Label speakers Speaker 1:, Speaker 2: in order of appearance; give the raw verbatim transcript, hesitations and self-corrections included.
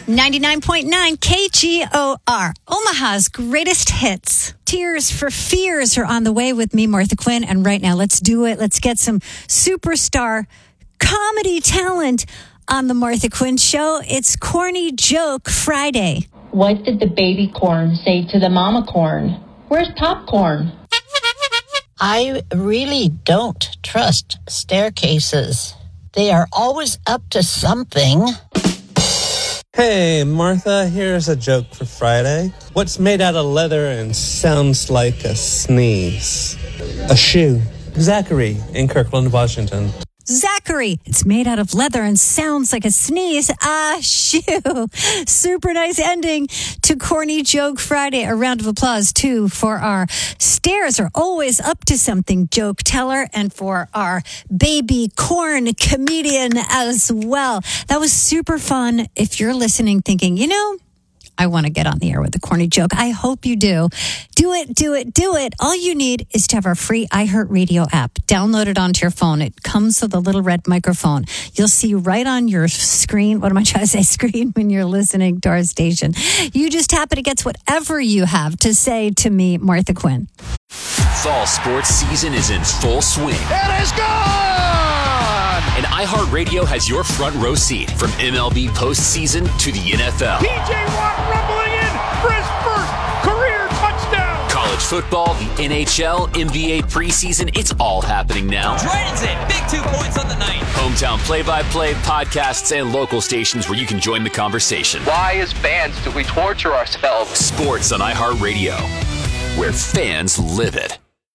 Speaker 1: ninety-nine point nine K G O R, Omaha's greatest hits. Tears for Fears are on the way with me, Martha Quinn. And right now, let's do it. Let's get some superstar comedy talent on the Martha Quinn Show. It's Corny Joke Friday.
Speaker 2: What did the baby corn say to the mama corn? Where's popcorn?
Speaker 3: I really don't trust staircases. They are always up to something.
Speaker 4: Hey, Martha, here's a joke for Friday. What's made out of leather and sounds like a sneeze? A shoe. Zachary in Kirkland, Washington.
Speaker 1: Zachary, it's made out of leather and sounds like a sneeze. Ah, shoe. Super nice ending to Corny Joke Friday. A round of applause, too, for our stairs are always up to something joke teller and for our baby corn comedian as well. That was super fun. If you're listening thinking, you know, I want to get on the air with a corny joke, I hope you do. Do it, do it, do it. All you need is to have our free iHeartRadio app. Download it onto your phone. It comes with a little red microphone. You'll see right on your screen, what am I trying to say, screen, when you're listening to our station. You just tap it. It gets whatever you have to say to me, Martha Quinn.
Speaker 5: Fall sports season is in full swing.
Speaker 6: It is gone!
Speaker 5: And iHeartRadio has your front row seat from M L B postseason to the N F L.
Speaker 6: T J Watt rumbling in for his first career touchdown.
Speaker 5: College football, the N H L, N B A preseason, it's all happening now.
Speaker 7: Dragons in, big two points on the night.
Speaker 5: Hometown play-by-play, podcasts, and local stations where you can join the conversation.
Speaker 8: Why, as fans, do we torture ourselves?
Speaker 5: Sports on iHeartRadio, where fans live it.